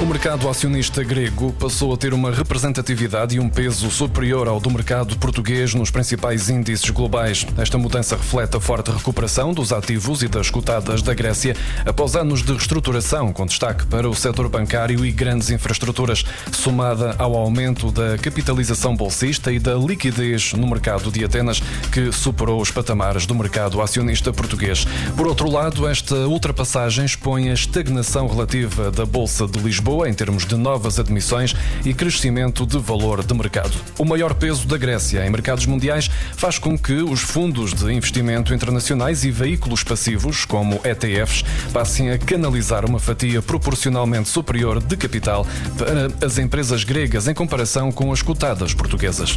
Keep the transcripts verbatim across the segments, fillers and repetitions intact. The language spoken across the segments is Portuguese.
O mercado acionista grego passou a ter uma representatividade e um peso superior ao do mercado português nos principais índices globais. Esta mudança reflete a forte recuperação dos ativos e das cotadas da Grécia após anos de reestruturação, com destaque para o setor bancário e grandes infraestruturas, somada ao aumento da capitalização bolsista e da liquidez no mercado de Atenas, que superou os patamares do mercado acionista português. Por outro lado, esta ultrapassagem expõe a estagnação relativa da Bolsa de Lisboa em termos de novas admissões e crescimento de valor de mercado. O maior peso da Grécia em mercados mundiais faz com que os fundos de investimento internacionais e veículos passivos, como E T Fs, passem a canalizar uma fatia proporcionalmente superior de capital para as empresas gregas em comparação com as cotadas portuguesas.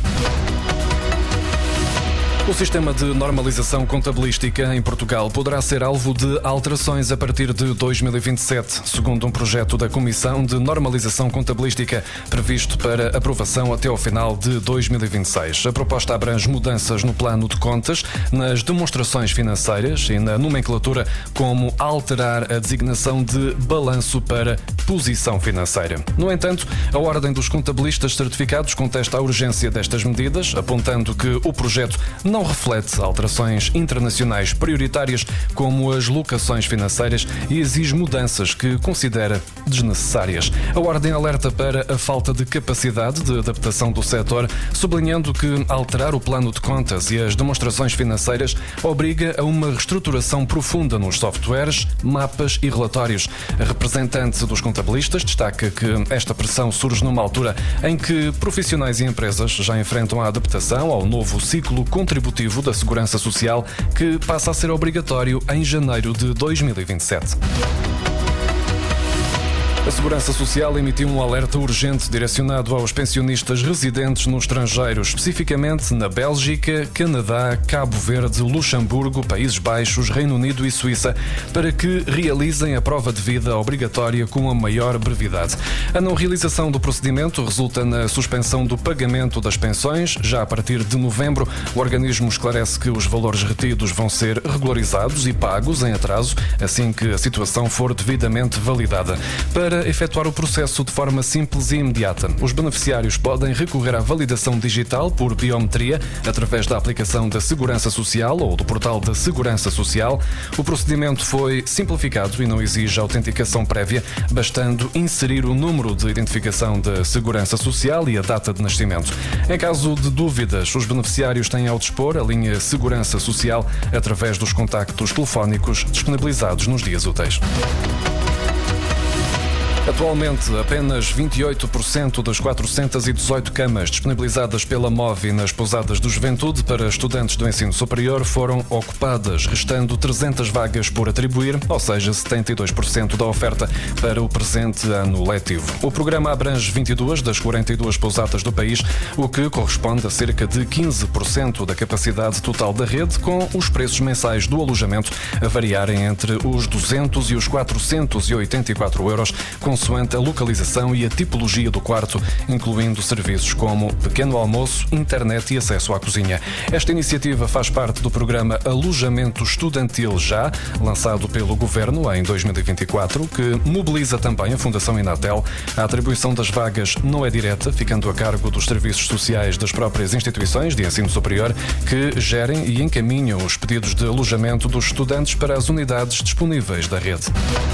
O sistema de normalização contabilística em Portugal poderá ser alvo de alterações a partir de dois mil e vinte e sete, segundo um projeto da Comissão de Normalização Contabilística previsto para aprovação até ao final de dois mil e vinte e seis. A proposta abrange mudanças no plano de contas, nas demonstrações financeiras e na nomenclatura, como alterar a designação de balanço para posição financeira. No entanto, a Ordem dos Contabilistas Certificados contesta a urgência destas medidas, apontando que o projeto não não reflete alterações internacionais prioritárias como as locações financeiras e exige mudanças que considera desnecessárias. A Ordem alerta para a falta de capacidade de adaptação do setor, sublinhando que alterar o plano de contas e as demonstrações financeiras obriga a uma reestruturação profunda nos softwares, mapas e relatórios. A representante dos contabilistas destaca que esta pressão surge numa altura em que profissionais e empresas já enfrentam a adaptação ao novo ciclo contributivo da Segurança Social, que passa a ser obrigatório em janeiro de dois mil e vinte e sete. A Segurança Social emitiu um alerta urgente direcionado aos pensionistas residentes no estrangeiro, especificamente na Bélgica, Canadá, Cabo Verde, Luxemburgo, Países Baixos, Reino Unido e Suíça, para que realizem a prova de vida obrigatória com a maior brevidade. A não realização do procedimento resulta na suspensão do pagamento das pensões. Já a partir de novembro, o organismo esclarece que os valores retidos vão ser regularizados e pagos em atraso, assim que a situação for devidamente validada. Para efetuar o processo de forma simples e imediata, os beneficiários podem recorrer à validação digital por biometria através da aplicação da Segurança Social ou do portal da Segurança Social. O procedimento foi simplificado e não exige autenticação prévia, bastando inserir o número de identificação da Segurança Social e a data de nascimento. Em caso de dúvidas, os beneficiários têm ao dispor a linha Segurança Social através dos contactos telefónicos disponibilizados nos dias úteis. Atualmente, apenas vinte e oito por cento das quatrocentas e dezoito camas disponibilizadas pela M O V nas pousadas do Juventude para estudantes do ensino superior foram ocupadas, restando trezentas vagas por atribuir, ou seja, setenta e dois por cento da oferta para o presente ano letivo. O programa abrange vinte e duas das quarenta e duas pousadas do país, o que corresponde a cerca de quinze por cento da capacidade total da rede, com os preços mensais do alojamento a variarem entre os duzentos e os quatrocentos e oitenta e quatro euros, com consoante a localização e a tipologia do quarto, incluindo serviços como pequeno almoço, internet e acesso à cozinha. Esta iniciativa faz parte do programa Alojamento Estudantil Já, lançado pelo Governo em dois mil e vinte e quatro, que mobiliza também a Fundação Inatel. A atribuição das vagas não é direta, ficando a cargo dos serviços sociais das próprias instituições de ensino superior, que gerem e encaminham os pedidos de alojamento dos estudantes para as unidades disponíveis da rede.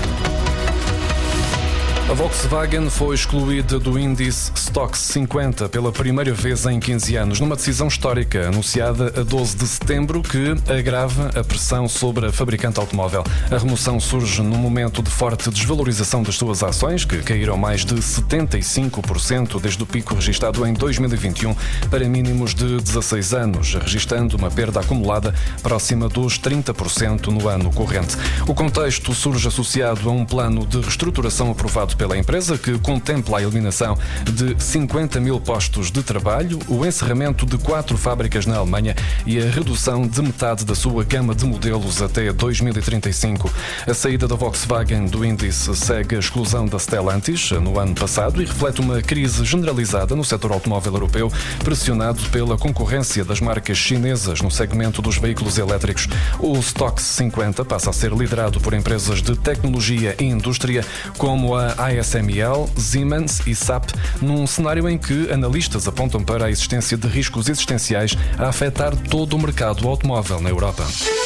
A Volkswagen foi excluída do índice Stoxx cinquenta pela primeira vez em quinze anos, numa decisão histórica anunciada a doze de setembro que agrava a pressão sobre a fabricante automóvel. A remoção surge num momento de forte desvalorização das suas ações, que caíram mais de setenta e cinco por cento desde o pico registado em dois mil e vinte e um para mínimos de dezasseis anos, registando uma perda acumulada próxima dos trinta por cento no ano corrente. O contexto surge associado a um plano de reestruturação aprovado pela empresa, que contempla a eliminação de cinquenta mil postos de trabalho, o encerramento de quatro fábricas na Alemanha e a redução de metade da sua gama de modelos até dois mil e trinta e cinco. A saída da Volkswagen do índice segue a exclusão da Stellantis no ano passado e reflete uma crise generalizada no setor automóvel europeu, pressionado pela concorrência das marcas chinesas no segmento dos veículos elétricos. O Stoxx cinquenta passa a ser liderado por empresas de tecnologia e indústria como a A S M L, Siemens e S A P, num cenário em que analistas apontam para a existência de riscos existenciais a afetar todo o mercado automóvel na Europa.